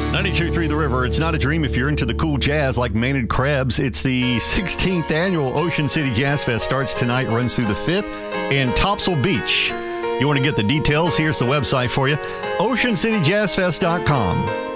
92.3 The River. It's not a dream if you're into the cool jazz like Maynard Krebs. It's the 16th annual Ocean City Jazz Fest. Starts tonight, runs through the 5th in Topsail Beach. You want to get the details? Here's the website for you, oceancityjazzfest.com.